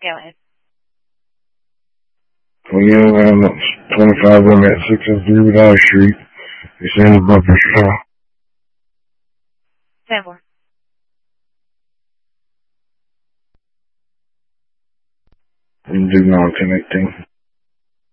Go ahead. Well, yeah, man, that's 25 of them at 603 Valley Street. It's in the Buffalo Show. Say more. And do 1018.